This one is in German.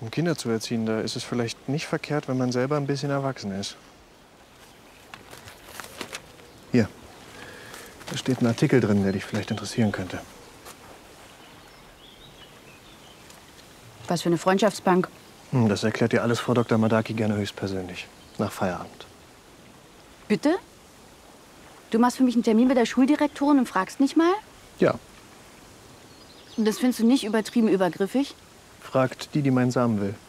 Um Kinder zu erziehen, da ist es vielleicht nicht verkehrt, wenn man selber ein bisschen erwachsen ist. Hier. Da steht ein Artikel drin, der dich vielleicht interessieren könnte. Was für eine Freundschaftsbank? Das erklärt dir alles Frau Dr. Madaki gerne höchstpersönlich. Nach Feierabend. Bitte? Du machst für mich einen Termin mit der Schuldirektorin und fragst nicht mal? Ja. Und das findest du nicht übertrieben übergriffig? Fragt die, die meinen Samen will.